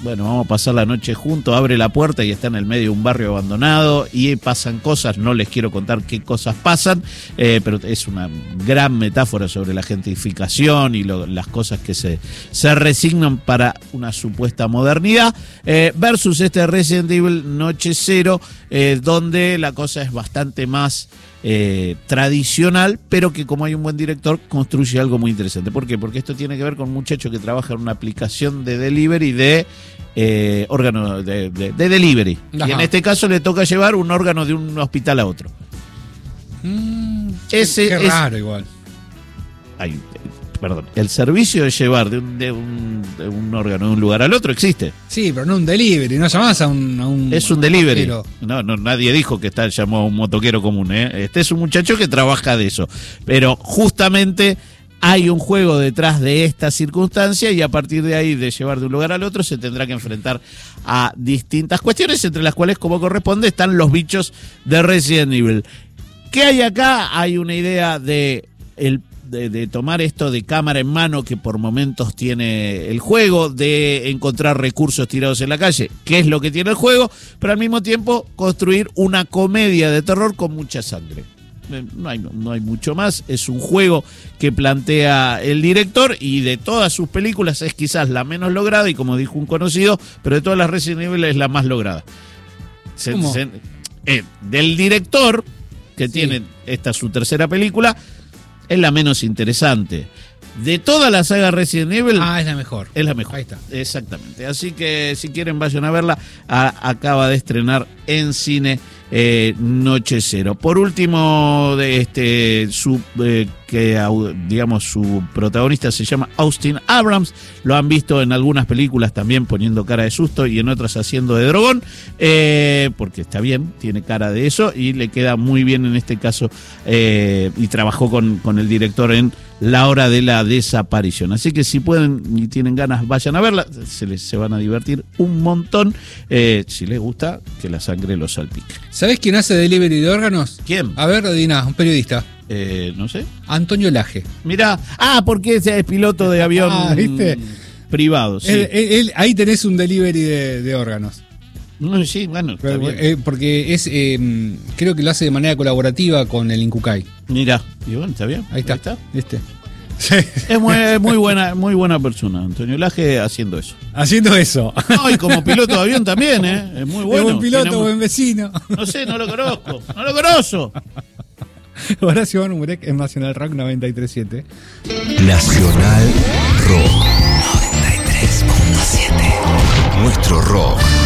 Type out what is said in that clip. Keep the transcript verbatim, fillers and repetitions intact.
bueno, vamos a pasar la noche juntos, abre la puerta y está en el medio de un barrio abandonado y pasan cosas, no les quiero contar qué cosas pasan, eh, pero es una gran metáfora sobre la gentrificación y lo, las cosas que se, se resignan para una supuesta modernidad, eh, versus este Resident Evil Noche Cero, eh, donde la cosa es bastante más eh, tradicional, pero que como hay un buen director, construye algo muy interesante. ¿Por qué? Porque esto tiene que ver con un muchacho que trabaja en una aplicación de delivery de eh, órgano de, de, de delivery. Ajá. Y en este caso le toca llevar un órgano de un hospital a otro. Mm, Ese, qué raro es, igual. Ay, perdón, el servicio de llevar de un, de, un, de un órgano de un lugar al otro existe. Sí, pero no un delivery, no llamás a un... A un es un delivery. Motoquero. No, no, nadie dijo que está llamado a un motoquero común, ¿eh? Este es un muchacho que trabaja de eso. Pero justamente hay un juego detrás de esta circunstancia y a partir de ahí, de llevar de un lugar al otro, se tendrá que enfrentar a distintas cuestiones, entre las cuales, como corresponde, están los bichos de Resident Evil. ¿Qué hay acá? Hay una idea de el De, de tomar esto de cámara en mano que por momentos tiene el juego, de encontrar recursos tirados en la calle, que es lo que tiene el juego, pero al mismo tiempo construir una comedia de terror con mucha sangre. No hay, no hay mucho más, es un juego que plantea el director y de todas sus películas es quizás la menos lograda y como dijo un conocido, pero de todas las Resident Evil es la más lograda. Se, se, eh, del director, que sí. Tiene esta su tercera película, es la menos interesante. De toda la saga Resident Evil... Ah, es la mejor. Es la mejor. Ahí está. Exactamente. Así que si quieren vayan a verla. A, acaba de estrenar en cine eh, Noche Cero. Por último, de este su eh, que digamos su protagonista se llama Austin Abrams. Lo han visto en algunas películas también poniendo cara de susto y en otras haciendo de drogón. Eh, porque está bien, tiene cara de eso y le queda muy bien en este caso. Eh, y trabajó con, con el director en La Hora de la Desaparición. Así que si pueden y tienen ganas, vayan a verla. Se les se van a divertir un montón. Eh, si les gusta, que la sangre los salpique. ¿Sabés quién hace delivery de órganos? ¿Quién? A ver, Dina, un periodista. Eh, no sé. Antonio Laje. Mirá. Ah, porque ese es piloto de avión ah, ¿viste? privado. Sí. Él, él, él, ahí tenés un delivery de, de órganos. No, sí, bueno, está bien. Eh, porque es eh, creo que lo hace de manera colaborativa con el Incucay. Mirá, y bueno, está bien. Ahí está. Ahí está. ¿Viste? Sí. Es muy, muy buena, muy buena persona, Antonio Laje, haciendo eso. Haciendo eso. No, y como piloto de avión también, ¿eh? Es muy bueno. Es buen piloto, Tenemos... buen vecino. No sé, no lo conozco. No lo conozco. Horacio Banumurek en Nacional Rock noventa y tres punto siete. Nacional Rock noventa y tres punto siete. Nuestro rock.